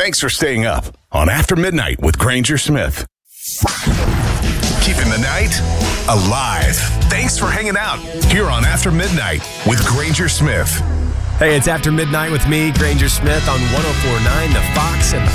Thanks for staying up on After Midnight with Granger Smith. Keeping the night alive. Thanks for hanging out here on After Midnight with Granger Smith. Hey, it's After Midnight with me, Granger Smith, on 104.9 The Fox and the